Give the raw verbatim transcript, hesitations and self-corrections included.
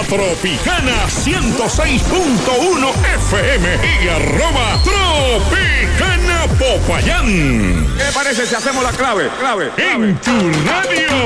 Tropicana ciento seis punto uno F M y arroba Tropicana Popayán. ¿Qué parece si hacemos la clave? Clave. clave. En tu radio.